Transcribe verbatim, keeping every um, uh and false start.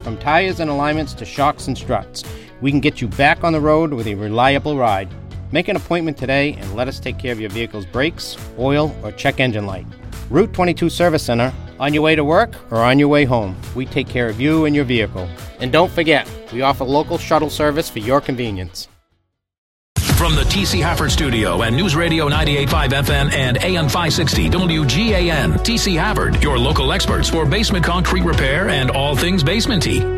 From tires and alignments to shocks and struts, we can get you back on the road with a reliable ride. Make an appointment today and let us take care of your vehicle's brakes, oil, or check engine light. Route twenty-two Service Center, on your way to work or on your way home. We take care of you and your vehicle. And don't forget, we offer local shuttle service for your convenience. From the T C Hafford Studio and News Radio ninety-eight point five F M and A M five sixty W G A N, T C Hafford, your local experts for basement concrete repair and all things basement-y.